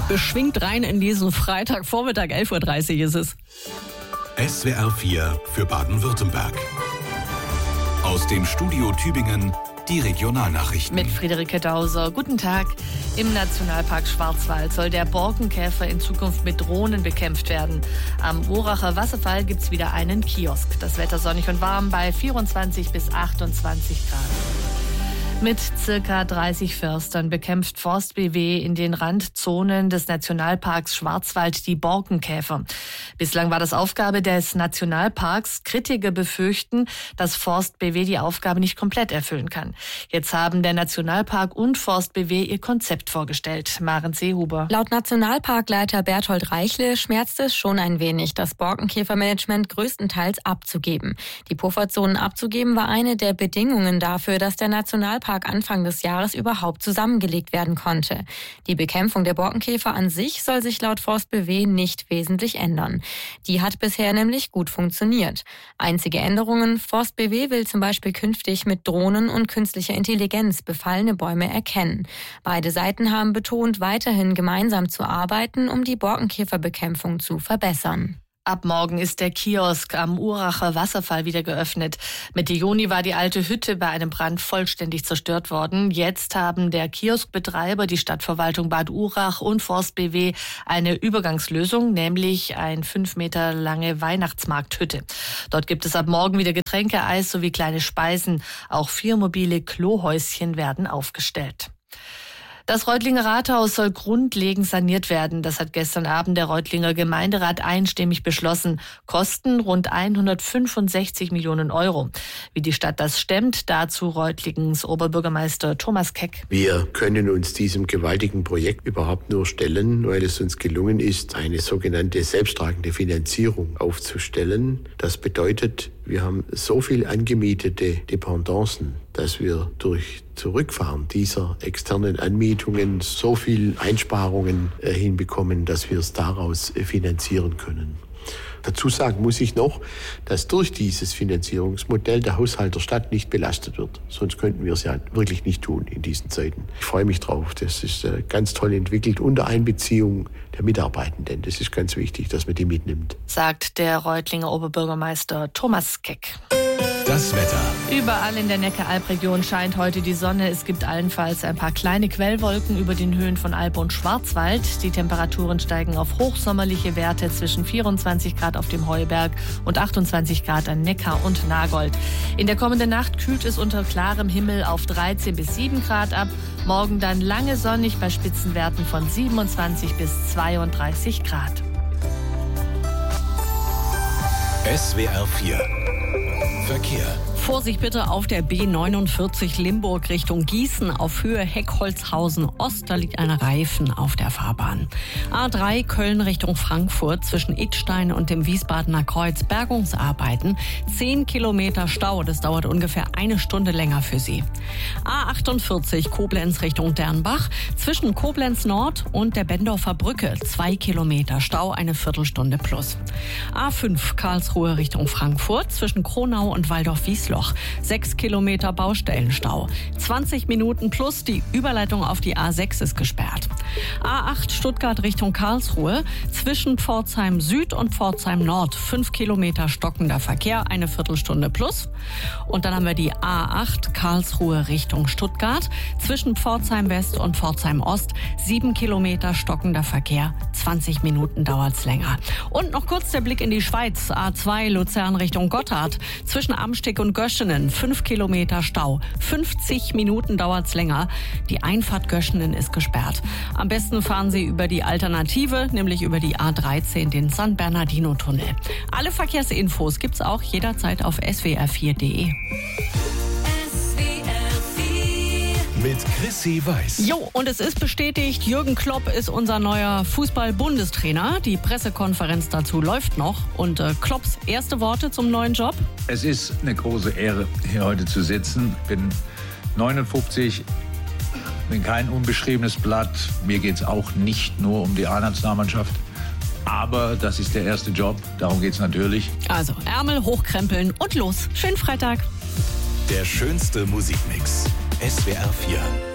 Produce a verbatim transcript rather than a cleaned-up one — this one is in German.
Beschwingt rein in diesen Freitagvormittag, elf Uhr dreißig ist es. S W R vier für Baden-Württemberg. Aus dem Studio Tübingen die Regionalnachrichten. Mit Friederike Dauser. Guten Tag. Im Nationalpark Schwarzwald soll der Borkenkäfer in Zukunft mit Drohnen bekämpft werden. Am Uracher Wasserfall gibt es wieder einen Kiosk. Das Wetter sonnig und warm bei vierundzwanzig bis achtundzwanzig Grad. Mit circa dreißig Förstern bekämpft Forst B W in den Randzonen des Nationalparks Schwarzwald die Borkenkäfer. Bislang war das Aufgabe des Nationalparks. Kritiker befürchten, dass Forst B W die Aufgabe nicht komplett erfüllen kann. Jetzt haben der Nationalpark und Forst B W ihr Konzept vorgestellt. Maren Seehuber. Laut Nationalparkleiter Berthold Reichle schmerzt es schon ein wenig, das Borkenkäfermanagement größtenteils abzugeben. Die Pufferzonen abzugeben war eine der Bedingungen dafür, dass der Nationalpark Anfang des Jahres überhaupt zusammengelegt werden konnte. Die Bekämpfung der Borkenkäfer an sich soll sich laut Forst B W nicht wesentlich ändern. Die hat bisher nämlich gut funktioniert. Einzige Änderungen: Forst B W will zum Beispiel künftig mit Drohnen und künstlicher Intelligenz befallene Bäume erkennen. Beide Seiten haben betont, weiterhin gemeinsam zu arbeiten, um die Borkenkäferbekämpfung zu verbessern. Ab morgen ist der Kiosk am Uracher Wasserfall wieder geöffnet. Mitte Juni war die alte Hütte bei einem Brand vollständig zerstört worden. Jetzt haben der Kioskbetreiber, die Stadtverwaltung Bad Urach und Forst B W eine Übergangslösung, nämlich ein fünf Meter lange Weihnachtsmarkthütte. Dort gibt es ab morgen wieder Getränke, Eis sowie kleine Speisen. Auch vier mobile Klohäuschen werden aufgestellt. Das Reutlinger Rathaus soll grundlegend saniert werden. Das hat gestern Abend der Reutlinger Gemeinderat einstimmig beschlossen. Kosten rund hundertfünfundsechzig Millionen Euro. Wie die Stadt das stemmt, dazu Reutlingens Oberbürgermeister Thomas Keck. Wir können uns diesem gewaltigen Projekt überhaupt nur stellen, weil es uns gelungen ist, eine sogenannte selbsttragende Finanzierung aufzustellen. Das bedeutet, wir haben so viel angemietete Dependancen, dass wir durch Zurückfahren dieser externen Anmietungen so viel Einsparungen äh, hinbekommen, dass wir es daraus äh, finanzieren können. Dazu sagen muss ich noch, dass durch dieses Finanzierungsmodell der Haushalt der Stadt nicht belastet wird. Sonst könnten wir es ja wirklich nicht tun in diesen Zeiten. Ich freue mich drauf. Das ist äh, ganz toll entwickelt unter Einbeziehung der Mitarbeitenden. Das ist ganz wichtig, dass man die mitnimmt. Sagt der Reutlinger Oberbürgermeister Thomas Keck. Das Wetter. Überall in der Neckar-Alb-Region scheint heute die Sonne. Es gibt allenfalls ein paar kleine Quellwolken über den Höhen von Alb und Schwarzwald. Die Temperaturen steigen auf hochsommerliche Werte zwischen vierundzwanzig Grad auf dem Heuberg und achtundzwanzig Grad an Neckar und Nagold. In der kommenden Nacht kühlt es unter klarem Himmel auf dreizehn bis sieben Grad ab. Morgen dann lange sonnig bei Spitzenwerten von siebenundzwanzig bis zweiunddreißig Grad. S W R vier Verkehr. Vorsicht bitte auf der B neunundvierzig Limburg Richtung Gießen auf Höhe Heckholzhausen Ost. Da liegt ein Reifen auf der Fahrbahn. A drei Köln Richtung Frankfurt zwischen Idstein und dem Wiesbadener Kreuz Bergungsarbeiten. Zehn Kilometer Stau. Das dauert ungefähr eine Stunde länger für Sie. A achtundvierzig Koblenz Richtung Dernbach zwischen Koblenz Nord und der Bendorfer Brücke. Zwei Kilometer Stau, eine Viertelstunde plus. A fünf Karlsruhe Richtung Frankfurt zwischen Kronau und Waldorf-Wiesloch. Sechs Kilometer Baustellenstau. zwanzig Minuten plus die Überleitung auf die A sechs ist gesperrt. A acht Stuttgart Richtung Karlsruhe zwischen Pforzheim Süd und Pforzheim Nord. Fünf Kilometer stockender Verkehr, eine Viertelstunde plus. Und dann haben wir die A acht Karlsruhe Richtung Stuttgart zwischen Pforzheim West und Pforzheim Ost. Sieben Kilometer stockender Verkehr, zwanzig Minuten dauert's länger. Und noch kurz der Blick in die Schweiz. A zwei Luzern Richtung Gotthard zwischen Amstig und Göschenen. Fünf Kilometer Stau. fünfzig Minuten dauert's länger. Die Einfahrt Göschenen ist gesperrt. Am besten fahren Sie über die Alternative, nämlich über die A dreizehn, den San Bernardino-Tunnel. Alle Verkehrsinfos gibt's auch jederzeit auf s w r vier punkt d e. Mit Chrissy Weiß. Jo, und es ist bestätigt, Jürgen Klopp ist unser neuer Fußball-Bundestrainer. Die Pressekonferenz dazu läuft noch. Und äh, Klopps erste Worte zum neuen Job? Es ist eine große Ehre, hier heute zu sitzen. Ich bin neunundfünfzig, bin kein unbeschriebenes Blatt. Mir geht es auch nicht nur um die A-Nationalmannschaft. Aber das ist der erste Job, darum geht es natürlich. Also Ärmel hochkrempeln und los. Schönen Freitag. Der schönste Musikmix. S W R vier.